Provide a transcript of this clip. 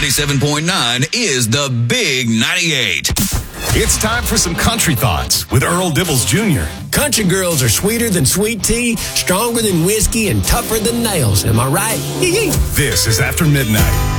97.9 is the Big 98. It's time for some country thoughts with Earl Dibbles Jr. Country girls are sweeter than sweet tea, stronger than whiskey, and tougher than nails. Am I right? This is After Midnight.